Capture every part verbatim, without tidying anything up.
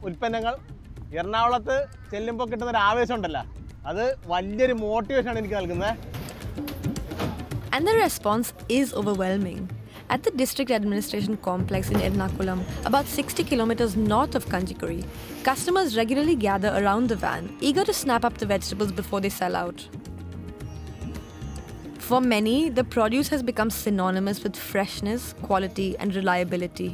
ഉൽപ്പന്നങ്ങൾ എറണാകുളത്ത് ചെല്ലുമ്പോൾ കിട്ടുന്ന ഒരു ആവേശം ഉണ്ടല്ലോ അത് വലിയൊരു മോട്ടിവേഷൻ ആണ് എനിക്ക് നൽകുന്നത്. And the response is overwhelming. At the district administration complex in Ernakulam, about sixty kilometers north of Kanjikuri, customers regularly gather around the van, eager to snap up the vegetables before they sell out. For many, the produce has become synonymous with freshness, quality, and reliability.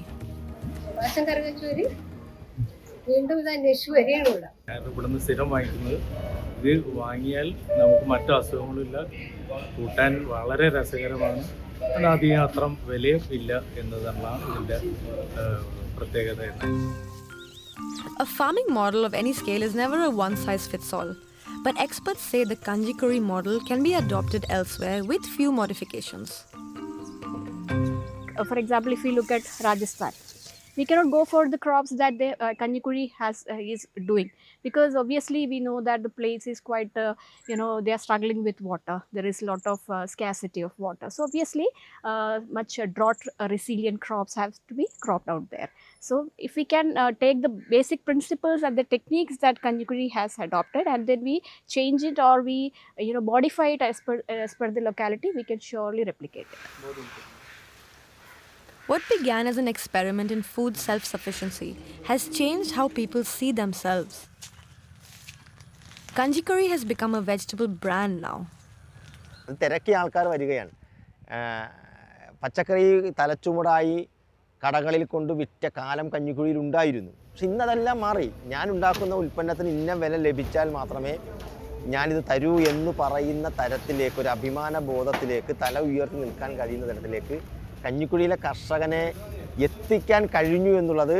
ഇത് വാങ്ങിയാൽ നമുക്ക് മറ്റു അസുഖങ്ങളില്ല, കൂട്ടാൻ വളരെ രസകരമാണ്, അധികം അത്ര വിലയും ഇല്ല എന്നതാണ് ഇതിൻ്റെ പ്രത്യേകത. A farming model of any scale is never a one-size-fits-all, but experts say the Kanjikuri model can be adopted elsewhere with few modifications. Uh, for example, if we look at Rajasthan, we cannot go for the crops that the uh, Kanjikuri has uh, is doing, because obviously we know that the place is quite uh, you know they are struggling with water. There is a lot of uh, scarcity of water, so obviously uh, much uh, drought uh, resilient crops have to be cropped out there. So if we can uh, take the basic principles and the techniques that Kanjikuri has adopted and then we change it or we uh, you know modify it as per as per the locality, we can surely replicate it. What began as an experiment in food self-sufficiency has changed how people see themselves. Kanjikuri has become a vegetable brand now. തിരക്കിയ ആൾക്കാർ വരികയാണ്. പച്ചക്കറി തലച്ചുമടായി കടകളിൽ കൊണ്ട് വിറ്റ കാലം കഞ്ഞിക്കുഴിയിൽ ഉണ്ടായിരുന്നു. പക്ഷെ ഇന്നതെല്ലാം മാറി. ഞാൻ ഉണ്ടാക്കുന്ന ഉൽപ്പന്നത്തിന് ഇന്ന വില ലഭിച്ചാൽ മാത്രമേ ഞാനിത് തരൂ എന്ന് പറയുന്ന തരത്തിലേക്ക്, ഒരു അഭിമാന ബോധത്തിലേക്ക്, തല ഉയർത്തി നിൽക്കാൻ കഴിയുന്ന തരത്തിലേക്ക് കഞ്ഞിക്കുഴിയിലെ കർഷകനെ എത്തിക്കാൻ കഴിഞ്ഞു എന്നുള്ളത്.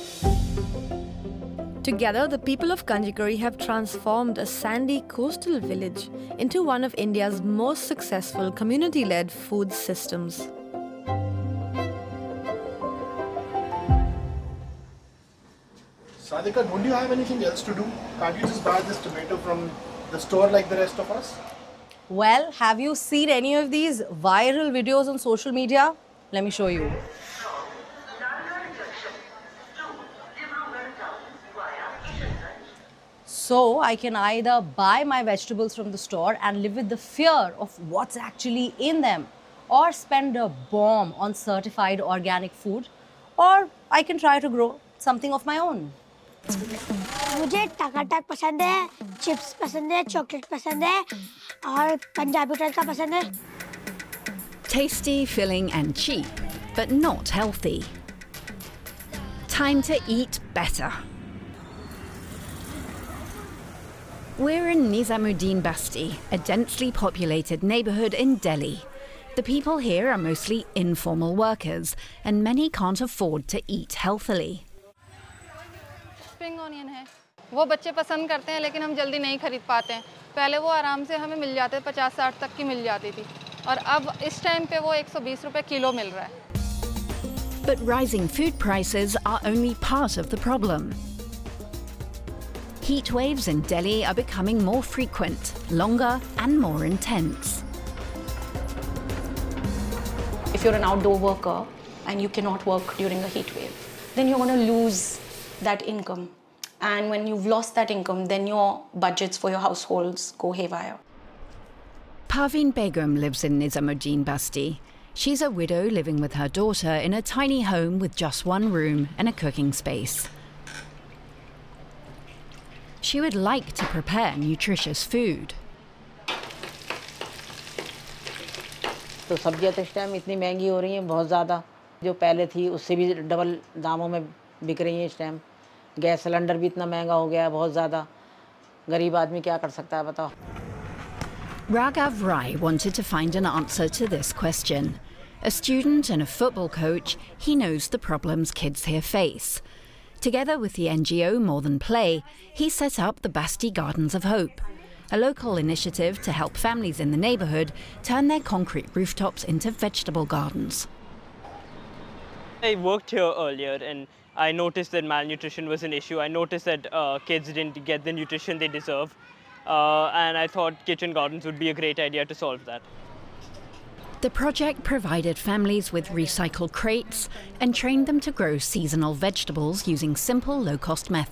Together, the people of Kanjikuri have transformed a sandy coastal village into one of India's most successful community-led food systems. Sadhika, don't you have anything else to do? Can't you just buy this tomato from the store like the rest of us? Well, have you seen any of these viral videos on social media? Let me show you. So I can either buy my vegetables from the store and live with the fear of what's actually in them, or spend a bomb on certified organic food, or I can try to grow something of my own. मुझे टकाटक पसंद है, chips पसंद है, chocolate पसंद है और Punjabi hotel का पसंद है. Tasty, filling and cheap, but not healthy. Time to eat better. We're in Nizamuddin Basti, a densely populated neighbourhood in Delhi. The people here are mostly informal workers, and many can't afford to eat healthily. Spring onion है, वो बच्चे पसंद करते हैं लेकिन हम जल्दी नहीं खरीद पाते हैं. पहले वो आराम से हमें मिल जाते, पचास साठ तक की मिल जाती थी, और अब इस टाइम पे वो एक सौ बीस रुपए किलो मिल रहा है. But rising food prices are only part of the problem. Heat waves in Delhi are becoming more frequent, longer and more intense. If you're an outdoor worker and you cannot work during a heat wave, then you're going to lose that income. And when you've lost that income, then your budgets for your households go haywire. Parveen Begum lives in Nizamuddin Basti. She's a widow living with her daughter in a tiny home with just one room and a cooking space. She would like to prepare nutritious food. तो सब्जियां तो इस time इतनी महंगी हो रही हैं, बहुत ज़्यादा. जो पहले थी उससे भी डबल दामों में बिक रही हैं इस टाइम. गैस सिलेंडर भी इतना महंगा हो गया है, बहुत ज़्यादा. गरीब आदमी क्या कर सकता है बताओ. Raghav Rai wanted to find an answer to this question. A student and a football coach, he knows the problems kids here face. Together with the N G O More Than Play, he set up the Basti Gardens of Hope, a local initiative to help families in the neighbourhood turn their concrete rooftops into vegetable gardens. I worked here earlier and I noticed that malnutrition was an issue. I noticed that uh, kids didn't get the nutrition they deserve. Uh, and I thought kitchen gardens would be a great idea to solve that. The project provided families with recycled crates and trained them to grow seasonal vegetables using simple, low-cost methods.